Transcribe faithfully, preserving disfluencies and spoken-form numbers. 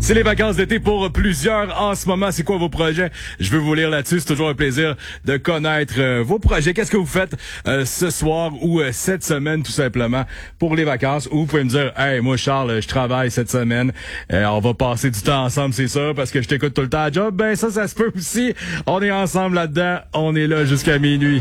C'est les vacances d'été pour plusieurs en ce moment. C'est quoi vos projets? Je veux vous lire là-dessus. C'est toujours un plaisir de connaître euh, vos projets. Qu'est-ce que vous faites euh, ce soir ou euh, cette semaine tout simplement pour les vacances? Ou vous pouvez me dire, hey, moi Charles, je travaille cette semaine. Euh, on va passer du temps ensemble, c'est sûr, parce que je t'écoute tout le temps à job. Ben ça, ça se peut aussi. On est ensemble là-dedans. On est là jusqu'à minuit.